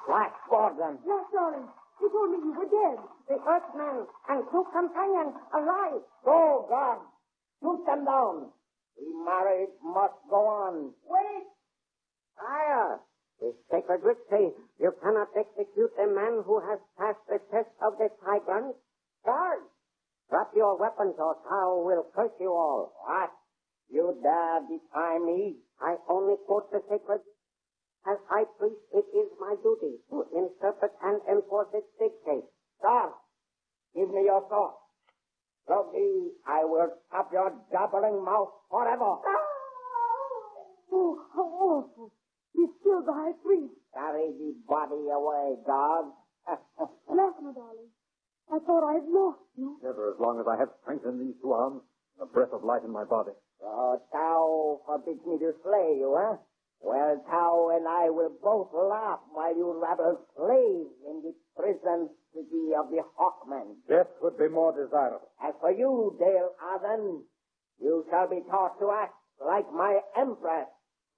Flash Gordon. Yes, darling. You told me you were dead. The Earthman and two companions alive. Go, God. Shoot them down. The marriage must go on. Wait. Fire. The sacred writ say you cannot execute a man who has passed the test of the Tigrant. Guard, drop your weapons or Tao will curse you all. What? You dare defy me? I only quote the sacred. As high priest, it is my duty to interpret and enforce its dictates. Sir, give me your sword. Loki, I will stop your jabbering mouth forever. Oh, how awful. He's killed the high priest. Carry the body away, God. Plasma, darling. I thought I'd lost you. Never as long as I have strength in these two arms, a breath of life in my body. So Tao forbids me to slay you, eh? Well, Tao and I will both laugh while you rattle slaves in the prison city of the Hawkmen. Death would be more desirable. As for you, Dale Arden, you shall be taught to act like my empress.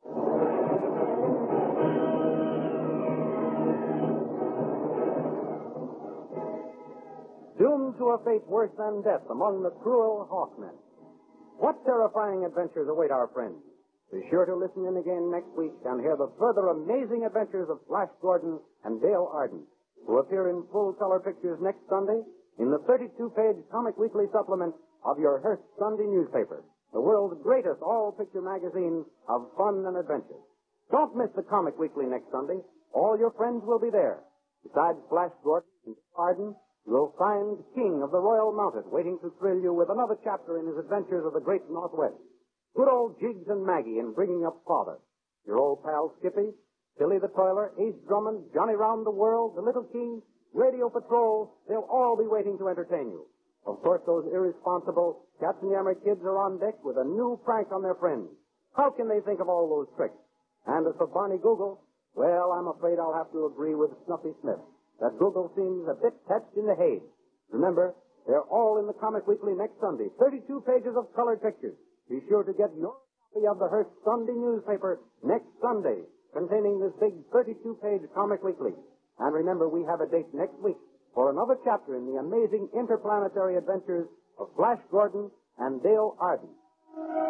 Doomed to a fate worse than death among the cruel Hawkmen. What terrifying adventures await our friends? Be sure to listen in again next week and hear the further amazing adventures of Flash Gordon and Dale Arden, who appear in full-color pictures next Sunday in the 32-page Comic Weekly supplement of your Hearst Sunday newspaper, the world's greatest all-picture magazine of fun and adventure. Don't miss the Comic Weekly next Sunday. All your friends will be there. Besides Flash Gordon and Arden, you'll find King of the Royal Mounted waiting to thrill you with another chapter in his adventures of the great Northwest. Good old Jiggs and Maggie in Bringing Up Father. Your old pal Skippy, Billy the Toiler, Ace Drummond, Johnny Round the World, the Little King, Radio Patrol, they'll all be waiting to entertain you. Of course, those irresponsible Katzenjammer kids are on deck with a new prank on their friends. How can they think of all those tricks? And as for Barney Google, well, I'm afraid I'll have to agree with Snuffy Smith that Google seems a bit touched in the haze. Remember, they're all in the Comic Weekly next Sunday. 32 pages of colored pictures. Be sure to get your copy of the Hearst Sunday newspaper next Sunday, containing this big 32-page Comic Weekly. And remember, we have a date next week for another chapter in the amazing interplanetary adventures of Flash Gordon and Dale Arden.